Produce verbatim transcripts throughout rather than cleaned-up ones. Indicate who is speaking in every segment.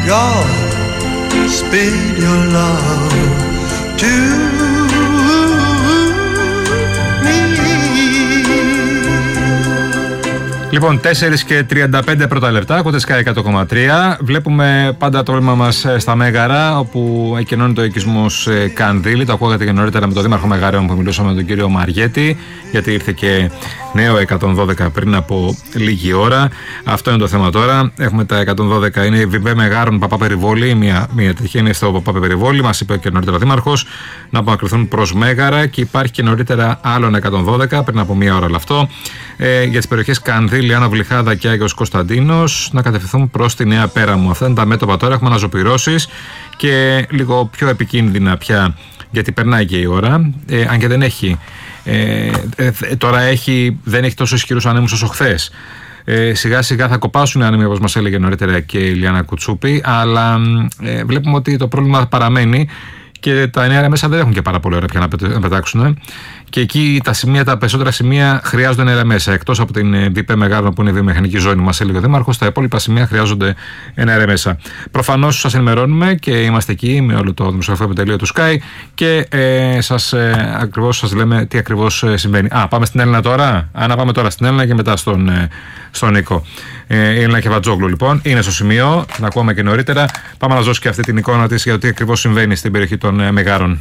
Speaker 1: Speed your love to me.
Speaker 2: Λοιπόν, τέσσερα και τριάντα πέντε πρώτα λεπτά, ακούτε Sky εκατό κόμμα τρία. Βλέπουμε πάντα το πρόβλημα μας στα Μέγαρα, όπου εκκενώνει το οικισμός Κανδύλη. Το ακούγατε και νωρίτερα με τον Δήμαρχο Μεγαρέων που μιλούσαμε με τον κύριο Μαριέτη, γιατί ήρθε και νέο εκατόν δώδεκα πριν από λίγη ώρα. Αυτό είναι το θέμα τώρα. Έχουμε τα εκατόν δώδεκα, είναι η Βιμπέ Μεγάρων Παπαπεριβόλη. Μία, μία τέτοια είναι στο Παπαπεριβόλη. Μας είπε και νωρίτερα ο Δήμαρχος να απομακρυνθούν προς Μέγαρα, και υπάρχει και νωρίτερα άλλον εκατόν δώδεκα πριν από μία ώρα. Αυτό ε, για τις περιοχές Κανδύλη, Άνω Βλυχάδα και Άγιος Κωνσταντίνος να κατευθυνθούν προς τη Νέα Πέραμο. Αυτά είναι τα μέτωπα τώρα. Έχουμε αναζωπυρώσεις και λίγο πιο επικίνδυνα πια, γιατί περνάει και η ώρα, ε, αν και δεν έχει. Ε, ε, τώρα έχει, δεν έχει τόσο ισχυρούς ανέμους όσο χθες. Ε, σιγά σιγά θα κοπάσουν οι άνεμοι, όπως μας έλεγε νωρίτερα και η Λιάννα Κουτσούπη, αλλά ε, βλέπουμε ότι το πρόβλημα παραμένει και τα εννέα μέσα δεν έχουν και πάρα πολύ ώρα πια να πετάξουν. Και εκεί τα, σημεία, τα περισσότερα σημεία χρειάζονται εννέα μέσα. Εκτός από την Βιπέ Μεγάρων που είναι βιομηχανική ζώνη, μας έλεγε ο Δήμαρχος, τα υπόλοιπα σημεία χρειάζονται εννέα μέσα. Προφανώς σας ενημερώνουμε και είμαστε εκεί με όλο το δημοσιογραφικό επιτελείο του Sky και ε, σας, ε, ακριβώς σας λέμε τι ακριβώς ε, συμβαίνει. Α, πάμε στην Έλληνα τώρα. Α, να πάμε τώρα στην Έλληνα και μετά στον, ε, στον Νίκο. Ε, η Έλληνα Κεβατζόγλου λοιπόν είναι στο σημείο, την ακούμε και νωρίτερα. Πάμε να δώσει και αυτή την εικόνα της για το τι ακριβώς συμβαίνει στην περιοχή των ε, Μεγάρων.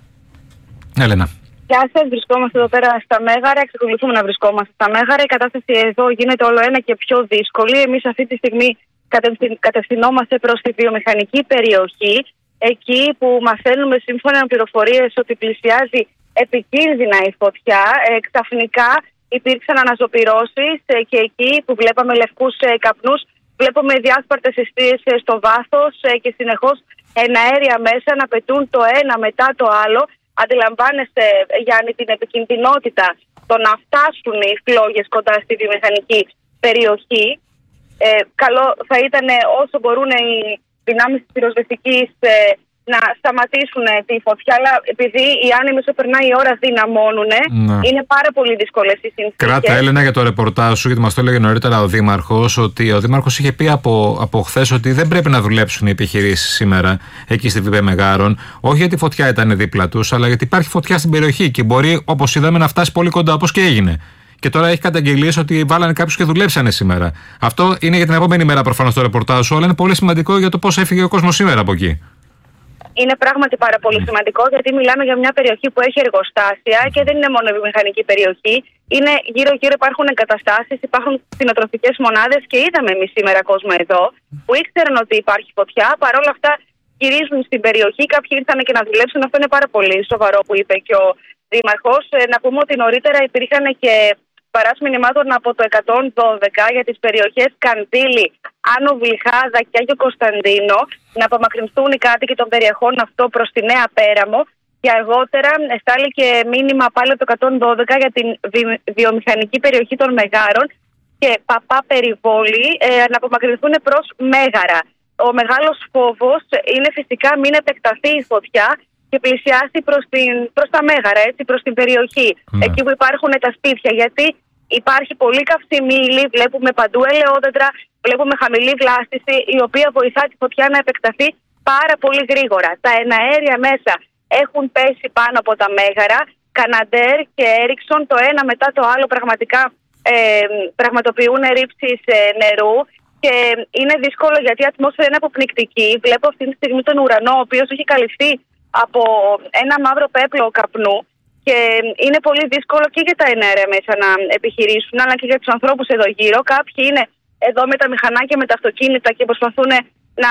Speaker 2: Έλενα.
Speaker 3: Γεια σας, βρισκόμαστε εδώ πέρα στα Μέγαρα, εξακολουθούμε να βρισκόμαστε στα Μέγαρα. Η κατάσταση εδώ γίνεται όλο ένα και πιο δύσκολη. Εμείς αυτή τη στιγμή κατευθυνόμαστε προς τη βιομηχανική περιοχή, εκεί που μαθαίνουμε σύμφωνα με πληροφορίες ότι πλησιάζει επικίνδυνα η φωτιά. Ε, ξαφνικά υπήρξαν αναζωπυρώσεις ε, και εκεί που βλέπαμε λευκούς ε, καπνούς, βλέπουμε διάσπαρτες εστίες ε, στο βάθος ε, και συνεχώς εναέρια μέσα να πετούν το ένα μετά το άλλο. Αντιλαμβάνεστε, Γιάννη, την επικινδυνότητα το να φτάσουν οι φλόγες κοντά στη βιομηχανική περιοχή. Ε, καλό θα ήταν όσο μπορούν οι δυνάμεις της πυροσβεστικής ε, να σταματήσουν τη φωτιά, αλλά επειδή οι άνεμοι όσο περνάει η ώρα δυναμώνουν, ναι. είναι πάρα πολύ δύσκολες οι συνθήκες.
Speaker 2: Κράτα, Έλενα, για το ρεπορτάζ σου, γιατί μας το έλεγε νωρίτερα ο Δήμαρχος, ότι ο Δήμαρχος είχε πει από, από χθες ότι δεν πρέπει να δουλέψουν οι επιχειρήσεις σήμερα εκεί στη Βιπέ Μεγάρων. Όχι γιατί η φωτιά ήταν δίπλα τους, αλλά γιατί υπάρχει φωτιά στην περιοχή και μπορεί, όπως είδαμε, να φτάσει πολύ κοντά, όπως και έγινε. Και τώρα έχει καταγγελίες ότι βάλανε κάποιους και δουλέψανε σήμερα. Αυτό είναι για την επόμενη μέρα προφανώς το ρεπορτάζ σου, αλλά είναι πολύ σημαντικό για το πώς έφυγε ο κόσμος σήμερα από εκεί.
Speaker 3: Είναι πράγματι πάρα πολύ σημαντικό, γιατί μιλάμε για μια περιοχή που έχει εργοστάσια και δεν είναι μόνο η βιομηχανική περιοχή. Είναι γύρω-γύρω υπάρχουν εγκαταστάσεις, υπάρχουν κτηνοτροφικές μονάδες και είδαμε εμείς σήμερα κόσμο εδώ που ήξεραν ότι υπάρχει φωτιά. Παρ' όλα αυτά γυρίζουν στην περιοχή. Κάποιοι ήρθαν και να δουλέψουν. Αυτό είναι πάρα πολύ σοβαρό που είπε και ο Δήμαρχος. Ε, να πούμε ότι νωρίτερα υπήρχαν και παράσεις μηνυμάτων από το εκατόν δώδεκα για τις περιοχές Κανδύλη, Άνω Βλυχάδα και Άγιο Κωνσταντίνο να απομακρυνθούν οι κάτοικοι των περιοχών αυτό προς τη Νέα Πέραμο. Και αργότερα εστάλει και μήνυμα πάλι από το εκατόν δώδεκα για την βι- βιομηχανική περιοχή των Μεγάρων και Παπαπεριβόλη ε, να απομακρυνθούν προς Μέγαρα. Ο μεγάλος φόβος είναι φυσικά μην επεκταθεί η φωτιά και πλησιάσει προς, την, προς τα Μέγαρα, έτσι, προς την περιοχή, ναι. εκεί που υπάρχουν τα σπίτια. Γιατί υπάρχει πολύ καυσίμη ύλη, βλέπουμε παντού ελαιόδεντρα, βλέπουμε χαμηλή βλάστηση, η οποία βοηθά τη φωτιά να επεκταθεί πάρα πολύ γρήγορα. Τα εναέρια μέσα έχουν πέσει πάνω από τα Μέγαρα, Καναντέρ και Έριξον, το ένα μετά το άλλο πραγματικά ε, πραγματοποιούν ρήψεις ε, νερού. Και είναι δύσκολο γιατί η ατμόσφαιρα είναι αποπνικτική. Βλέπω αυτή τη στιγμή τον ουρανό, ο οποίος έχει καλυφθεί από ένα μαύρο πέπλο καπνού και είναι πολύ δύσκολο και για τα εναέρια μέσα να επιχειρήσουν, αλλά και για τους ανθρώπους εδώ γύρω. Κάποιοι είναι εδώ με τα μηχανάκια, με τα αυτοκίνητα και προσπαθούν να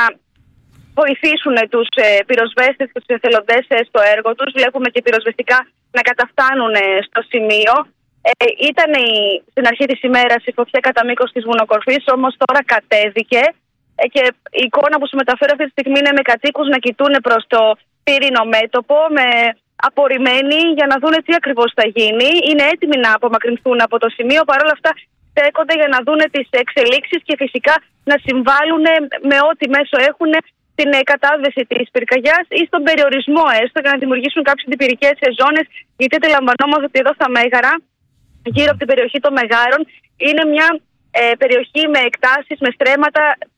Speaker 3: βοηθήσουν τους ε, πυροσβέστες και τους εθελοντές ε, στο έργο τους. Βλέπουμε και πυροσβεστικά να καταφτάνουν ε, στο σημείο. Ε, ήταν η, στην αρχή της ημέρας η φωτιά κατά μήκος της βουνοκορφής, όμως τώρα κατέβηκε ε, και η εικόνα που σου μεταφέρω αυτή τη στιγμή είναι με κατοίκους να κοιτούν προς το πύρινο μέτωπο, με απορριμμένοι για να δουν τι ακριβώς θα γίνει. Είναι έτοιμοι να απομακρυνθούν από το σημείο, παρόλα αυτά στέκονται για να δουν τις εξελίξεις και φυσικά να συμβάλλουν με ό,τι μέσο έχουν στην κατάδυση της πυρκαγιάς ή στον περιορισμό έστω για να δημιουργήσουν κάποιες αντιπυρικές ζώνες, γιατί αντιλαμβανόμαστε ότι εδώ στα Μέγαρα, γύρω από την περιοχή των Μεγάρων, είναι μια ε, περιοχή με εκτάσεις, με στρέμματα που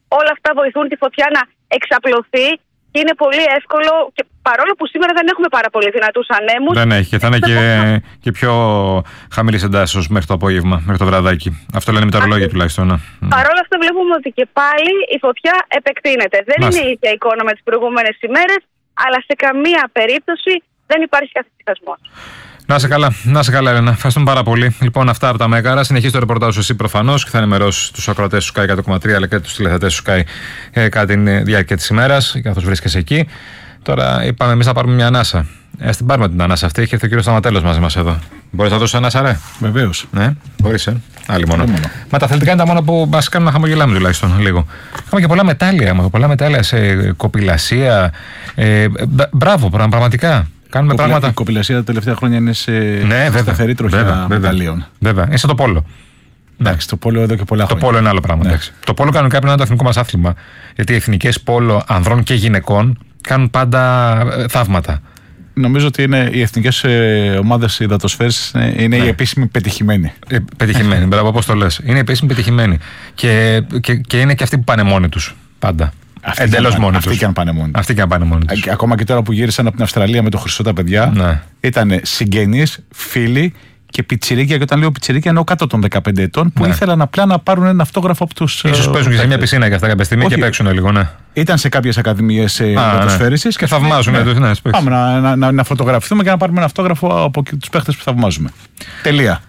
Speaker 3: Όλα αυτά βοηθούν τη φωτιά να εξαπλωθεί και είναι πολύ εύκολο. Και παρόλο που σήμερα δεν έχουμε πάρα πολύ δυνατούς ανέμους.
Speaker 2: Δεν έχει και θα είναι και, και πιο χαμηλής εντάσσεως μέχρι το απόγευμα, μέχρι το βραδάκι. Αυτό λένε οι μετεωρολόγοι τουλάχιστον. Ναι.
Speaker 3: Παρόλο αυτό βλέπουμε ότι και πάλι η φωτιά επεκτείνεται. Δεν Μάστε. είναι η ίδια εικόνα με τις προηγούμενες ημέρες, αλλά σε καμία περίπτωση δεν υπάρχει καθησυχασμός.
Speaker 2: Να είσαι καλά, να είσαι καλά, Έλενα. Ευχαριστούμε πάρα πολύ. Λοιπόν, αυτά από τα Μέγαρα. Συνεχίζει το ρεπορτάζ σου εσύ προφανώς και θα ενημερώσει τους ακροατές του Sky εκατό κόμμα τρία αλλά και τους τηλεθεατές του Sky ε, κατά τη διάρκεια της ημέρας, καθώς βρίσκεσαι εκεί. Τώρα είπαμε εμείς θα πάρουμε μια ανάσα. Ε, την πάρουμε την ανάσα αυτή. Έχει έρθει ο κύριος Σταματέλος μαζί μας εδώ. Μπορείς να δώσεις ανάσα, ρε?
Speaker 4: Βεβαίως.
Speaker 2: Ναι, μπορείς, ε. Άλλη μόνο. Μα τα αθλητικά είναι τα μόνα που μας κάνουν να χαμογελάμε τουλάχιστον λίγο. Είχαμε και πολλά μετάλλια, πολλά μετάλλια σε κοπηλασία. Ε, μπράβο, πραγματικά. Κάνουμε
Speaker 4: Κοπηλα...
Speaker 2: πράγματα.
Speaker 4: Η κοπηλασία τα τελευταία χρόνια είναι σε
Speaker 2: ναι,
Speaker 4: σταθερή τροχιά μεταλλίων.
Speaker 2: Βέβαια. Είναι σαν το πόλο.
Speaker 4: Εντάξει, το πόλο εδώ και πολλά
Speaker 2: το
Speaker 4: χρόνια.
Speaker 2: Το πόλο είναι άλλο πράγμα. Ναι. Το πόλο κάνουν κάποιον ένα το εθνικό μας άθλημα. Γιατί οι εθνικές πόλο ανδρών και γυναικών κάνουν πάντα ε, θαύματα.
Speaker 4: Νομίζω ότι είναι οι εθνικές ε, ομάδες υδατοσφαίρες είναι, είναι ναι. οι επίσημοι πετυχημένοι.
Speaker 2: Ε, πετυχημένοι, μπράβο, πώς το λες. Είναι επίσημοι πετυχημένοι. Και, και, και είναι και αυτοί που πάνε μόνοι τους. Πάντα. Εντελώς μόνοι τους.
Speaker 4: Αυτοί και αν πάνε μόνοι τους.
Speaker 2: Αυτοί και αν πάνε μόνοι τους.
Speaker 4: Ακόμα και τώρα που γύρισαν από την Αυστραλία με το Χρυσό τα παιδιά, ναι. ήταν συγγενείς, φίλοι και πιτσιρίκια. Και όταν λέω πιτσιρίκια εννοώ κάτω των δεκαπέντε ετών που ναι. ήθελαν απλά να πάρουν ένα αυτόγραφο από τους.
Speaker 2: Ίσως παίζουν και σε μια πισίνα και αυτά κάποια στιγμή. Όχι. Και παίξουν λίγο, ναι.
Speaker 4: Ήταν σε κάποιες ακαδημίες υδατοσφαίρισης.
Speaker 2: Ναι. Και θαυμάζουν. Ναι. Ναι. Ναι.
Speaker 4: Πάμε να, να, να, να φωτογραφηθούμε και να πάρουμε ένα αυτόγραφο από τους παίχτες που θαυμάζουμε. Τελεία.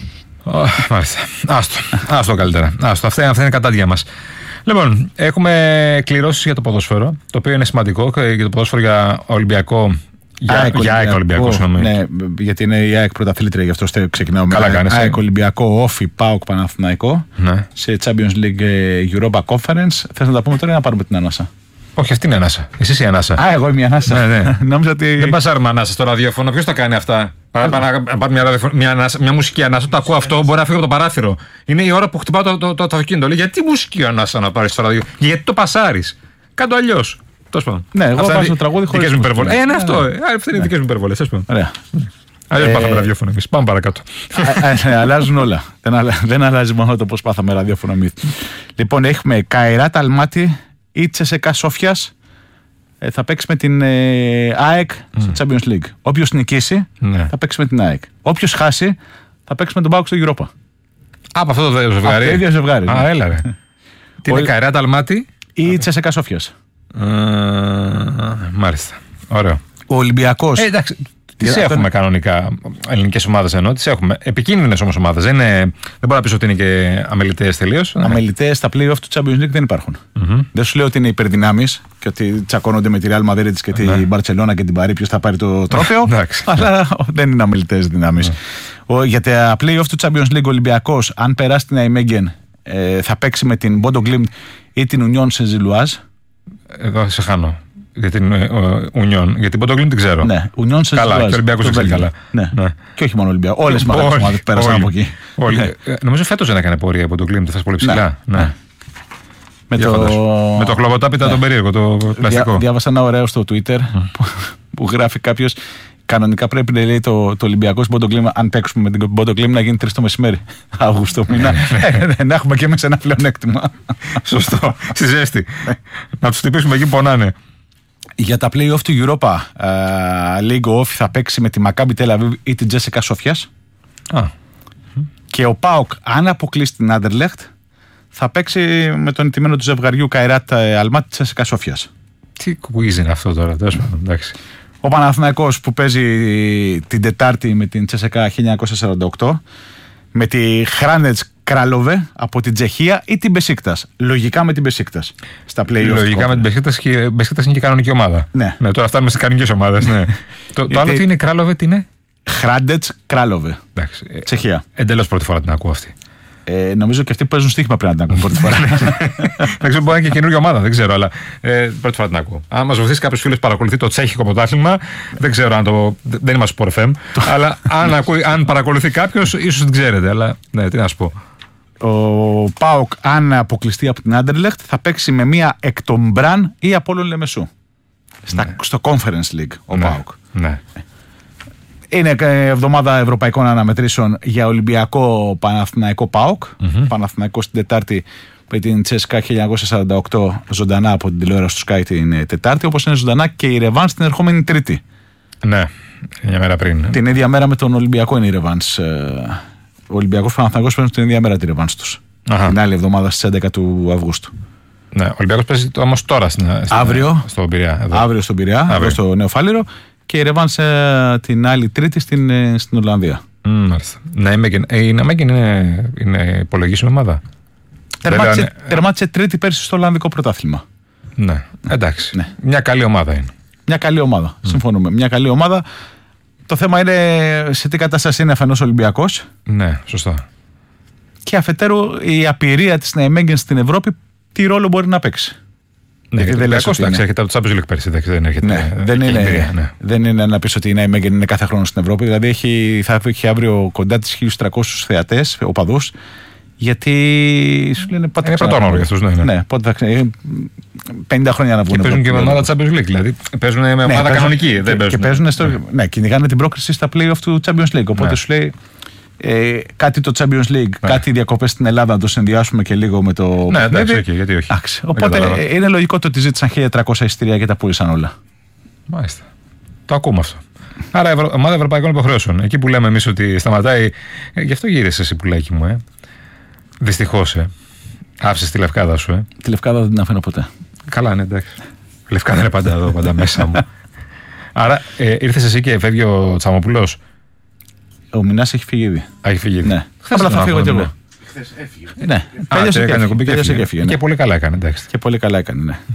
Speaker 2: Μάλιστα. Άστο. Άστο καλύτερα. Άστο. Αυτά, αυτά είναι κατάδια μας. Λοιπόν, έχουμε κληρώσεις για το ποδόσφαιρο, το οποίο είναι σημαντικό και για το ποδόσφαιρο για Ολυμπιακό. Για ΑΕΚ Ολυμπιακό, Ολυμπιακό συγγνώμη.
Speaker 4: Ναι, γιατί είναι η ΑΕΚ πρωταθλήτρια, γι' αυτό ξεκινάω
Speaker 2: Καλά
Speaker 4: με ΑΕΚ Ολυμπιακό, Όφι, ΠΑΟΚ, Παναθηναϊκό. Ναι. Σε Champions League Europa Conference. Θες να τα πούμε τώρα ή να πάρουμε την ανάσα?
Speaker 2: Όχι, αυτή είναι η ανάσα. Εσύ είσαι η ανάσα.
Speaker 4: Α, εγώ είμαι η ανάσα.
Speaker 2: Ναι, ναι.
Speaker 4: Νόμιζα ότι...
Speaker 2: Δεν πασάρουμε ανάσα στο ραδιόφωνο. Ποιος τα κάνει αυτά? Πάρει μια, μια, ανάσα, μια μουσική ανάσα. Το ακούω αυτό, μπορεί να φύγω από το παράθυρο. Είναι η ώρα που χτυπάω το, το, το, το αυτοκίνητο. Λέει, γιατί μουσική ανάσα να πάρει στο ραδιόφωνο? Γιατί το πασάρεις? Κάντο αλλιώς. Τέλος πάντων.
Speaker 4: Ναι, εγώ βάζω το τραγούδι χωρίς
Speaker 2: δικές μου υπερβολές. Ε, ναι, αυτό. Αυτές είναι οι δικές μου υπερβολές.
Speaker 4: Ωραία.
Speaker 2: Αλλιώς πάθαμε ραδιόφωνο εμείς. Πάμε παρακάτω.
Speaker 4: Αλλάζουν όλα. Δεν αλλάζει μόνο το πώς πάθαμε ραδιόφωνο εμείς. Λοιπόν, έχουμε Καϊράτ Αλμάτι ή Τσεσεκά Σόφιας. Θα παίξει με την ΑΕΚ στο Champions League. Όποιος νικήσει θα παίξει με την ΑΕΚ. Όποιος χάσει θα παίξει με τον ΠΑΟΚ στο Europa.
Speaker 2: Από αυτό το ζευγάρι.
Speaker 4: Από το ίδιο ζευγάρι.
Speaker 2: Α, έλα ρε. Τι είναι, Καϊράτ Αλμάτι
Speaker 4: ή Τσεσεκά Σόφιας?
Speaker 2: Μάλιστα. Ωραίο.
Speaker 4: Ο Ολυμπιακός.
Speaker 2: Ε, εντάξει. Τις έχουμε είναι... κανονικά ελληνικές ομάδες εννοώ. Τις έχουμε. Επικίνδυνες όμως ομάδες. Δεν, είναι... δεν μπορεί να πεις ότι είναι και αμεληταίες τελείως.
Speaker 4: Αμεληταίες στα play-off του Champions League δεν υπάρχουν. Mm-hmm. Δεν σου λέω ότι είναι υπερδυνάμεις και ότι τσακώνονται με τη Real Madrid και τη mm-hmm. Μπαρτσελώνα και την Παρί ποιος θα πάρει το τρόπαιο. Αλλά δεν είναι αμεληταίες δυνάμεις. Mm-hmm. Για τα play-off του Champions League ο Ολυμπιακός, αν περάσει την Αϊμέγγεν, ε, θα παίξει με την Bodo Glimt ή την Union Saint-Gilloise.
Speaker 2: Εδώ σε χάνω. Για την Union, για την Bodo Glimt την ξέρω.
Speaker 4: Ναι, Union σε
Speaker 2: καλά, και ο Ολυμπιακός δεν ξέρει καλά.
Speaker 4: Ναι. Ναι. Και όχι μόνο Ολυμπιακό. Όλες οι μεγάλες ομάδες πέρασαν από εκεί.
Speaker 2: Ναι. Νομίζω φέτος δεν έκανε πορεία από το Glimt, θα πολύ ψηλά. Ναι. Ναι.
Speaker 4: Με, το...
Speaker 2: με το χλωβοτάπητα ναι. τον περίεργο, το πλαστικό.
Speaker 4: Διά, διάβασα ένα ωραίο στο Twitter mm. που, που γράφει κάποιος. Κανονικά πρέπει να λέει το, το Ολυμπιακό στην Bodo Glimt, αν παίξουμε με την Bodo Glimt, να γίνει τρεις το μεσημέρι. Αύγουστο μήνα. Να έχουμε και εμείς ένα πλεονέκτημα.
Speaker 2: Σωστό. Στη ζέστη. Να τους χτυπήσουμε εκεί που πονάνε.
Speaker 4: Για τα play-off του Europa uh, League ο Όφι θα παίξει με τη Maccabi Tel Aviv ή την Τσέσσεκα Σόφιας.
Speaker 2: Ah.
Speaker 4: Και ο ΠΑΟΚ, αν αποκλείσει την Άντερλεχτ, θα παίξει με τον ηττημένο του ζευγαριού Καϊράτ Αλμάτι Τσέσσεκα Σόφιας.
Speaker 2: Τι κουκουίζ είναι αυτό τώρα, τέλος πάντων, εντάξει.
Speaker 4: Ο Παναθηναϊκός που παίζει την Τετάρτη με την Τσέσσεκα χίλια εννιακόσια σαράντα οκτώ, με τη Χράνετς Κράλοβε από την Τσεχία ή την Μπεσίκτας. Λογικά με την Μπεσίκτας στα play-off.
Speaker 2: Λογικά με την Μπεσίκτας και η Μπεσίκτας είναι και κανονική ομάδα.
Speaker 4: Ναι.
Speaker 2: Ναι, τώρα φτάνουμε στις κανονικές ομάδες. Ναι. το, το άλλο τι είναι, Κράλοβε, τι είναι?
Speaker 4: Χράντετς Κράλοβε. Τσεχία.
Speaker 2: Εντελώς πρώτη φορά την ακούω αυτή.
Speaker 4: Ε, νομίζω και αυτοί που παίζουν στοίχημα πρέπει να την ακούν πρώτη φορά.
Speaker 2: Δεν ξέρω, μπορεί να είναι και καινούργια ομάδα, δεν ξέρω, αλλά ε, πρώτη φορά την ακούω. Αν μας βοηθήσει κάποιος φίλος παρακολουθεί το τσέχικο πρωτάθλημα, δεν ξέρω αν το. Δεν είμαστε Sport εφ εμ, αλλά αν, ακούει, αν παρακολουθεί κάποιος, ίσως την ξέρετε. Αλλά ναι, τι να σου πω.
Speaker 4: Ο ΠΑΟΚ, αν αποκλειστεί από την Άντερλεχτ, θα παίξει με μία εκ των Μπραν ή Απόλλων Λεμεσού. Στα, ναι. Στο Conference League ο
Speaker 2: ναι.
Speaker 4: ΠΑΟΚ.
Speaker 2: Ναι.
Speaker 4: Είναι εβδομάδα ευρωπαϊκών αναμετρήσεων για Ολυμπιακό Παναθηναϊκό ΠΑΟΚ. Mm-hmm. Παναθηναϊκό στην Τετάρτη με την Τσέσκα χίλια εννιακόσια σαράντα οκτώ ζωντανά από την τηλεόραση του Sky την Τετάρτη, όπως είναι ζωντανά και η Ρεβάνς την ερχόμενη Τρίτη.
Speaker 2: Ναι, μια μέρα πριν.
Speaker 4: Την ίδια μέρα με τον Ολυμπιακό είναι η Ρεβάνς. Ο Ολυμπιακός Παναθηναϊκός παίζουν την ίδια μέρα τη Ρεβάνς τους. Αχα. Την άλλη εβδομάδα στις έντεκα του Αυγούστου.
Speaker 2: Ναι, ο Ολυμπιακός παίζει όμως τώρα στην, στην,
Speaker 4: αύριο,
Speaker 2: στον Πειραιά. Εδώ.
Speaker 4: Αύριο στον Πειραιά, εδώ στο Νέο Φάληρο, και η Ρεβάνς την άλλη Τρίτη στην, στην Ολλανδία.
Speaker 2: Mm, μάλιστα. Ναι, η Ναμέγκεν είναι, είναι υπολογίσιμη ομάδα.
Speaker 4: Τερμάτισε, είναι... τερμάτισε τρίτη πέρσι στο Ολλανδικό πρωτάθλημα.
Speaker 2: Ναι, εντάξει.
Speaker 4: Ναι.
Speaker 2: Μια καλή ομάδα είναι.
Speaker 4: Μια καλή ομάδα. Mm. Συμφωνούμε. Μια καλή ομάδα. Το θέμα είναι σε τι κατάσταση είναι αφενός ο Ολυμπιακός.
Speaker 2: Ναι, σωστά.
Speaker 4: Και αφετέρου η απειρία της Ναϊμέγγεν στην Ευρώπη, τι ρόλο μπορεί να παίξει.
Speaker 2: Ναι, γιατί δεν λες ότι είναι. Έρχεται από το Champions League πέρσι, δεν έρχεται.
Speaker 4: Ναι, δεν, είναι, εμπειρία, ναι. δεν είναι να πεις ότι η Ναϊμέγγεν είναι κάθε χρόνο στην Ευρώπη. Δηλαδή έχει, θα έχει αύριο κοντά τις χίλιους τριακόσιους θεατές, οπαδούς. Γιατί σου λένε πότε
Speaker 2: είναι πρωτόνομο για αυτούς, ναι. ναι.
Speaker 4: ναι πότε θα πενήντα χρόνια να βγουν.
Speaker 2: Και παίζουν και με ομάδα Champions League, δηλαδή. Παίζουν με ομάδα ναι, κανονική.
Speaker 4: Και,
Speaker 2: δεν παίζουν.
Speaker 4: Και παίζουν στο, ναι. ναι, κυνηγάνε την πρόκριση στα play-off του Champions League. Οπότε ναι. σου λέει ε, κάτι το Champions League, ναι. κάτι διακοπές στην Ελλάδα, να το συνδυάσουμε και λίγο με το.
Speaker 2: Ναι, εντάξει, okay, γιατί όχι.
Speaker 4: Άξι. Οπότε ε, είναι λογικό το ότι ζήτησαν χίλια τριακόσια εισιτήρια και τα πούλησαν όλα.
Speaker 2: Μάλιστα. Το ακούμε αυτό. Άρα, Ευρω... ομάδα ευρωπαϊκών υποχρεώσεων. Εκεί που λέμε εμείς ότι σταματάει. Ε, γι' αυτό γύρισε εσύ, πουλάκι μου, ε. Δυστυχώς, ε. Άφησες τη λευκάδα σου, ε.
Speaker 4: Τη λευκάδα δεν την αφήνω ποτέ.
Speaker 2: Καλά, ναι, εντάξει. Η λευκάδα είναι πάντα εδώ, πάντα μέσα μου. Άρα, ε, ήρθες εσύ και φεύγει ο Τσαμοπούλος.
Speaker 4: Ο Μινάς έχει φύγει ήδη.
Speaker 2: Α, έχει φύγει ήδη.
Speaker 4: Ναι. Απλά θα φύγω κι εγώ. Χθες έφυγε. Ναι. Τέλειωσε και έφυγε.
Speaker 2: Και πολύ καλά έκανε, εντάξει.
Speaker 4: Και πολύ καλά έκανε, ναι.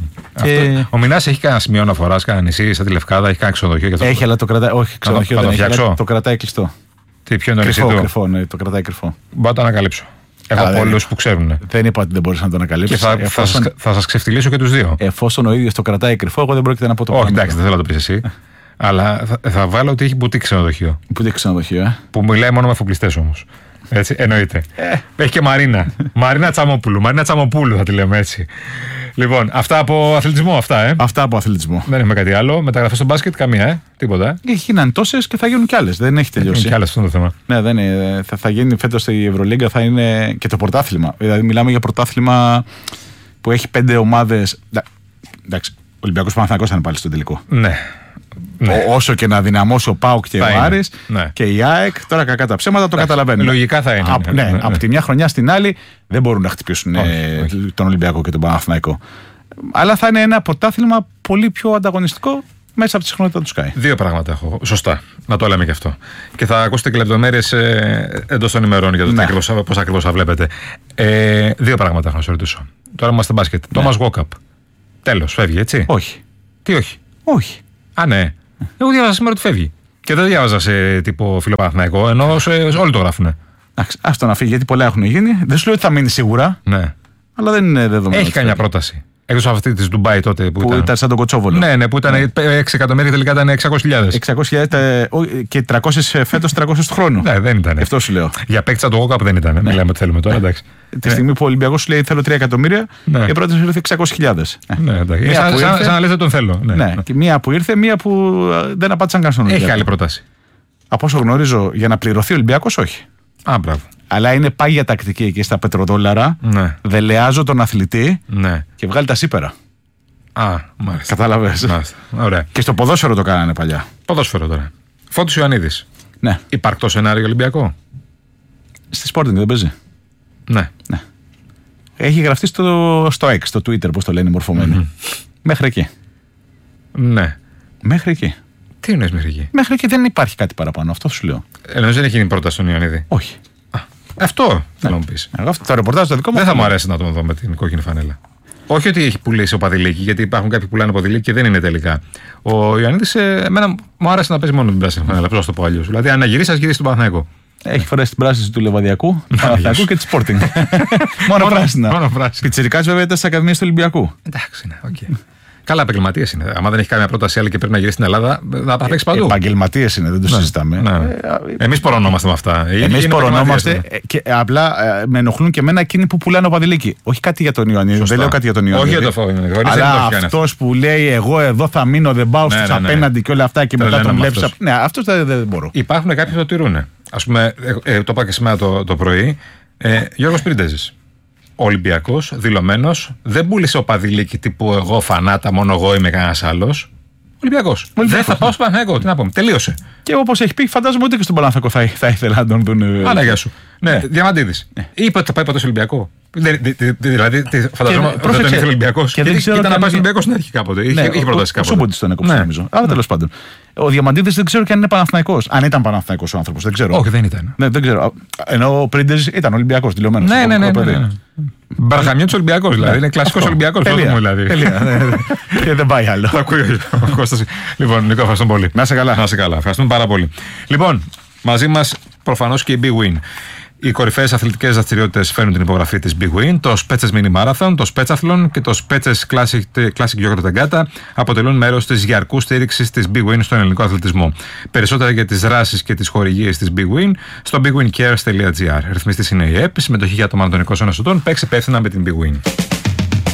Speaker 2: Ο Μινάς έχει κανένα σημείο αναφοράς, κανένα νησί, σαν τη λευκάδα, έχει κανένα ξενοδοχείο.
Speaker 4: Έχει, αλλά το κρατάει. Όχι, ξενοδοχείο δεν έχει. Το κρατάει κλειστό.
Speaker 2: Τι, ποιο είναι το νησί του?
Speaker 4: Κρυφό, ναι, το κρατάει κρυφό.
Speaker 2: Μπορώ να το ανακαλύψω. Έχω πολλούς που ξέρουν.
Speaker 4: Δεν είπα ότι δεν μπορείς να το ανακαλύψεις.
Speaker 2: Και θα, εφόσον... θα, θα σας ξεφτυλίσω και τους δύο.
Speaker 4: Εφόσον ο ίδιος το κρατάει κρυφό, εγώ δεν πρόκειται να πω το
Speaker 2: πράγμα. Όχι, εντάξει, δεν θέλω να το πεις εσύ. Αλλά θα, θα βάλω ότι έχει μπουτίκ ξενοδοχείο.
Speaker 4: Μπουτίκ ξενοδοχείο, ε.
Speaker 2: Που μιλάει μόνο με εφοπλιστές όμως. Έτσι, εννοείται. Ε. Έχει και Μαρίνα. Μαρίνα Τσαμοπούλου. Μαρίνα Τσαμοπούλου θα τη λέμε έτσι. Λοιπόν, αυτά από αθλητισμό, αυτά, ε.
Speaker 4: Αυτά από αθλητισμό.
Speaker 2: Δεν έχουμε κάτι άλλο. Μεταγραφές στο μπάσκετ, καμία, ε. Τίποτα. Ε.
Speaker 4: Έγιναν τόσες και θα γίνουν κι άλλες. Δεν έχει τελειώσει.
Speaker 2: Και άλλες, αυτό είναι το θέμα.
Speaker 4: Ναι, δεν είναι. Θα, θα γίνει φέτος η Ευρωλίγκα, θα είναι και το πρωτάθλημα. Δηλαδή, μιλάμε για πρωτάθλημα που έχει πέντε ομάδες. Εντάξει, ο Ολυμπιακός Παναθηναϊκός θα είναι πάλι στο τελικό.
Speaker 2: Ναι. Ναι.
Speaker 4: Όσο και να δυναμώσει ο ΠΑΟΚ και
Speaker 2: θα
Speaker 4: ο Άρης
Speaker 2: ναι.
Speaker 4: και η ΑΕΚ, τώρα κακά τα ψέματα το καταλαβαίνουν.
Speaker 2: Λογικά θα είναι.
Speaker 4: Α, ναι, ναι,
Speaker 2: ναι, ναι.
Speaker 4: Από τη μια χρονιά στην άλλη δεν μπορούν να χτυπήσουν όχι, ε, όχι. τον Ολυμπιακό και τον Παναθηναϊκό. Αλλά θα είναι ένα πρωτάθλημα πολύ πιο ανταγωνιστικό μέσα από τη συχνότητα του Sky.
Speaker 2: Δύο πράγματα έχω. Σωστά. Να το λέμε και αυτό. Και θα ακούσετε και λεπτομέρειες ε, εντός των ημερών για το ναι. πώς ακριβώς θα βλέπετε. Ε, δύο πράγματα έχω να σα ρωτήσω. Τώρα είμαστε μπάσκετ.
Speaker 4: Ναι.
Speaker 2: Thomas Walkup. Τέλος, φεύγει, έτσι.
Speaker 4: Όχι.
Speaker 2: Τι όχι.
Speaker 4: Όχι.
Speaker 2: Α, ναι. Εγώ διάβαζα σήμερα ότι φεύγει. Και δεν διάβαζα σε τύπο φιλοπαθηναϊκό, ενώ σε, όλοι το γράφουνε.
Speaker 4: Εντάξει, άστο να φύγει, γιατί πολλά έχουν γίνει. Δεν σου λέω ότι θα μείνει σίγουρα.
Speaker 2: Ναι.
Speaker 4: Αλλά δεν είναι δεδομένο.
Speaker 2: Έχει καμιά πρόταση. Εκτός από αυτή τη Ντουμπάι τότε που,
Speaker 4: που
Speaker 2: ήταν.
Speaker 4: ήταν σαν τον Κοτσόβολο.
Speaker 2: Ναι, ναι, που ήταν ναι. έξι εκατομμύρια, τελικά ήταν εξακόσιες χιλιάδες.
Speaker 4: εξακόσιες χιλιάδες και τριακόσιες φέτος, τριακόσιες του χρόνου.
Speaker 2: Ναι, δεν ήταν.
Speaker 4: Αυτό σου λέω.
Speaker 2: Για παίκτσα το Walkup δεν ήταν. Ναι. Μιλάμε ότι θέλουμε τώρα, εντάξει.
Speaker 4: Τη στιγμή που ο Ολυμπιακός σου λέει θέλω τρία εκατομμύρια,
Speaker 2: ναι.
Speaker 4: η πρόταση ήρθε εξακόσιες χιλιάδες.
Speaker 2: Ναι, εντάξει. Σαν, σαν, ήρθε... σαν να λες δεν τον θέλω. Ναι.
Speaker 4: Ναι. Και μία που ήρθε, μία που δεν απάντησαν καν στον Ολυμπιακό.
Speaker 2: Έχει άλλη πρόταση.
Speaker 4: Από όσο γνωρίζω, για να πληρωθεί ο Ολυμπιακός, όχι.
Speaker 2: Α, μπράβο. Αλλά
Speaker 4: είναι πάγια τακτική εκεί στα πετροδόλαρα.
Speaker 2: Ναι.
Speaker 4: Δελεάζω τον αθλητή
Speaker 2: ναι.
Speaker 4: και βγάλει τα σύπερα.
Speaker 2: Α, μάλιστα.
Speaker 4: Κατάλαβες.
Speaker 2: Ωραία.
Speaker 4: Και στο ποδόσφαιρο το κάνανε παλιά.
Speaker 2: Ποδόσφαιρο τώρα. Φώτης Ιωαννίδης.
Speaker 4: Ναι.
Speaker 2: Υπαρκτό σενάριο Ολυμπιακό.
Speaker 4: Στη Sporting δεν παίζει.
Speaker 2: Ναι.
Speaker 4: ναι. Έχει γραφτεί στο, στο X, στο Twitter, πώς το λένε οι μορφωμένοι. Mm-hmm. Μέχρι εκεί.
Speaker 2: Ναι.
Speaker 4: Μέχρι εκεί.
Speaker 2: Τι εννοείς μέχρι εκεί?
Speaker 4: Μέχρι εκεί δεν υπάρχει κάτι παραπάνω. Αυτό σου λέω.
Speaker 2: Εννοείς δεν έχει γίνει πρόταση στον Ιωαννίδη?
Speaker 4: Όχι.
Speaker 2: Α, αυτό
Speaker 4: ναι.
Speaker 2: θέλω να μου πεις.
Speaker 4: Αυτό το ρεπορτάζ το δικό μου.
Speaker 2: Δεν θα μου αρέσει να τον δω με την κόκκινη φανέλα. Όχι ότι έχει πουλήσει ο Παδηλίκη, γιατί υπάρχουν κάποιοι που πουλάνε Παδηλίκη και δεν είναι τελικά. Ο Ιωαννίδης, εμένα μου άρεσε να παίζει μόνο την πράσινη φανέλα. Πώς να το πω αλλιώς. Δηλαδή, αν γυρίσει, α γυρίσει στον Παναθηναϊκό.
Speaker 4: Έχει φορέσει την πράσινη του Λεβαδιακού, του Παναθηναϊκού και τη Sporting. Μόνο πράσινα.
Speaker 2: Μόνο πράσινα.
Speaker 4: Πιτσιρικάς βέβαια ήταν στι ακαδημίες του Ολυμπιακού.
Speaker 2: Εντάξει, ναι, οκ. Okay. Καλά, επαγγελματίες είναι. Αν δεν έχει καμία πρόταση άλλη και πρέπει να γυρίσει στην Ελλάδα, θα τα παίξει παντού.
Speaker 4: Επαγγελματίες είναι, δεν το
Speaker 2: ναι,
Speaker 4: συζητάμε.
Speaker 2: Ναι. Ε, Εμείς πορωνόμαστε με αυτά.
Speaker 4: Εμείς πορωνόμαστε ναι. και απλά ε, με ενοχλούν και εμένα εκείνοι που πουλάνε ο Παδηλίκη. Όχι κάτι για τον Ιωαννίδη. Δεν λέω κάτι για τον Ιωαννίδη.
Speaker 2: Όχι για το Ιωαννίδη.
Speaker 4: Αλλά αυτός που λέει εγώ εδώ θα μείνω, δεν πάω στους απέναντι και όλα αυτά και μετά τον βλέπει. Ναι, αυτός δεν μπορώ.
Speaker 2: Υπάρχουν κάποιοι που το τηρούν. Α πούμε, το είπα και σήμερα το πρωί, Γιώργος Πριντέζης. Ολυμπιακός, δηλωμένος, δεν πούλησε ο Παδηλίκη τύπου εγώ φανάτα, μόνο εγώ είμαι κανένας άλλος. Ολυμπιακός. Δεν θα πάω στο Παναθηναϊκό. Τι να πούμε. Τελείωσε.
Speaker 4: Και όπως έχει πει, φαντάζομαι ότι και στον Παναθηναϊκό θα, θα ήθελα να τον δουν.
Speaker 2: Άνα, σου. Ναι, Διαμαντίδης. Ναι. Είπε ότι θα πάει ποτέ στο Ολυμπιακό. Δηλαδή, φανταζόμαι ότι δεν ήθελε ο Ολυμπιακός.
Speaker 4: Ήταν να πάει
Speaker 2: στον Ολυμπιακό στην αρχή κάποτε. Είχε προτάσει κάποτε.
Speaker 4: Ο Σούμποτης τον έκοψε, νομίζω. Αλλά τέλος πάντων. Ο Διαμαντίδης δεν ξέρω και αν είναι Παναθηναϊκός. Αν ήταν Παναθηναϊκός ο άνθρωπος, δεν ξέρω.
Speaker 2: Όχι, δεν ήταν.
Speaker 4: Ναι, δεν ξέρω. Ενώ ο Πρίντεζ ήταν Ολυμπιακός, δηλωμένος.
Speaker 2: Ναι, ναι, ναι. Μπαργαμιώτης Ολυμπιακός δηλαδή. Είναι κλασικός Ολυμπιακός.
Speaker 4: Και δεν πάει άλλο.
Speaker 2: Το ακούει ο Κώστας. Λοιπόν, Νίκο, ευχαριστούμε πολύ.
Speaker 4: Να είσαι καλά.
Speaker 2: Να είσαι καλά. Ευχαριστούμε πάρα πολύ. Λοιπόν, μαζί μας προφανώς και η Big Win. Οι κορυφαίες αθλητικές δραστηριότητες φέρνουν την υπογραφή της Big Win. Το Spetses Mini Marathon, το Spetsathlon και το Spetses Classic, Classic Yogurt Regatta αποτελούν μέρος της διαρκού στήριξης της Big Win στον ελληνικό αθλητισμό. Περισσότερα για τις δράσεις και τις χορηγίες της Big Win στο big win cares dot gr. Ρυθμιστής είναι η ΕΕΠ, συμμετοχή για άτομα των είκοσι ενός ετών. Παίξε υπεύθυνα με την Big Win.